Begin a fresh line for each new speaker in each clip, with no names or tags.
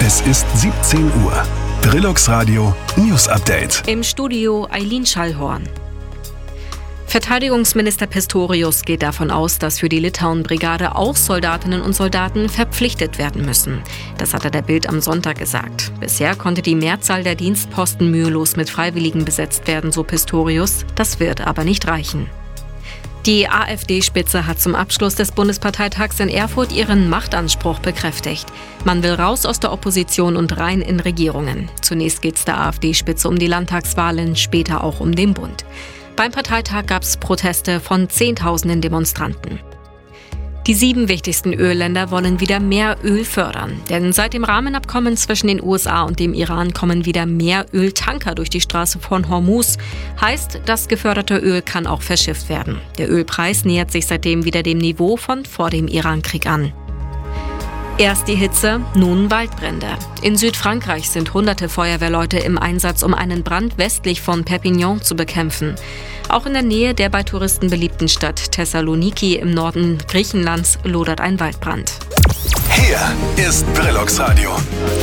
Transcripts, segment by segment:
Es ist 17 Uhr. Brillux Radio News Update.
Im Studio Eileen Schallhorn. Verteidigungsminister Pistorius geht davon aus, dass für die Litauen-Brigade auch Soldatinnen und Soldaten verpflichtet werden müssen. Das hat er der Bild am Sonntag gesagt. Bisher konnte die Mehrzahl der Dienstposten mühelos mit Freiwilligen besetzt werden, so Pistorius. Das wird aber nicht reichen. Die AfD-Spitze hat zum Abschluss des Bundesparteitags in Erfurt ihren Machtanspruch bekräftigt. Man will raus aus der Opposition und rein in Regierungen. Zunächst geht es der AfD-Spitze um die Landtagswahlen, später auch um den Bund. Beim Parteitag gab es Proteste von Zehntausenden Demonstranten. Die 7 wichtigsten Ölländer wollen wieder mehr Öl fördern. Denn seit dem Rahmenabkommen zwischen den USA und dem Iran kommen wieder mehr Öltanker durch die Straße von Hormuz. Heißt, das geförderte Öl kann auch verschifft werden. Der Ölpreis nähert sich seitdem wieder dem Niveau von vor dem Irankrieg an. Erst die Hitze, nun Waldbrände. In Südfrankreich sind hunderte Feuerwehrleute im Einsatz, um einen Brand westlich von Perpignan zu bekämpfen. Auch in der Nähe der bei Touristen beliebten Stadt Thessaloniki im Norden Griechenlands lodert ein Waldbrand.
Hier ist Brillux Radio.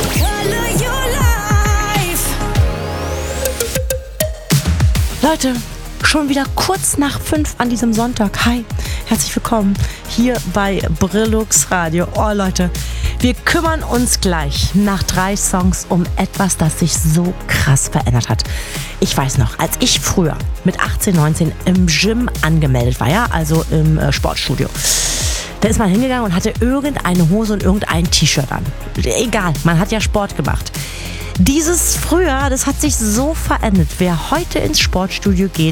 Leute, schon wieder kurz nach 5 an diesem Sonntag. Hi, herzlich willkommen hier bei Brillux Radio. Oh Leute, wir kümmern uns gleich nach 3 Songs um etwas, das sich so krass verändert hat. Ich weiß noch, als ich früher mit 18, 19 im Gym angemeldet war, ja, also im Sportstudio, da ist man hingegangen und hatte irgendeine Hose und irgendein T-Shirt an. Egal, man hat ja Sport gemacht. Dieses früher, das hat sich so verändert. Wer heute ins Sportstudio geht,